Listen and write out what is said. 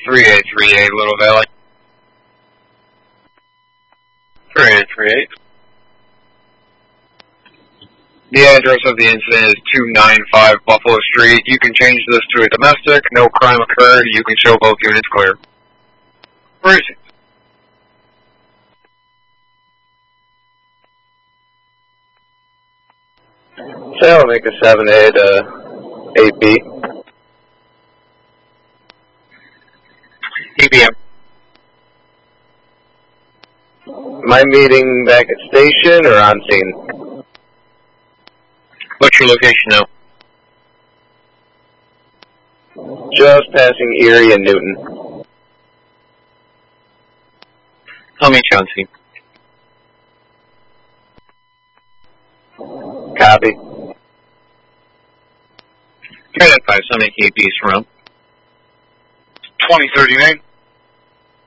3838 Little Valley. 3838. The address of the incident is 295 Buffalo Street. You can change this to a domestic. No crime occurred. You can show both units clear. Racing. So I'll make a 7A to 8B. 8 p.m. Am I meeting back at station or on scene? What's your location now? Just passing Erie and Newton. I'll meet you on scene. Copy. 395, so I'm making APs from 2039.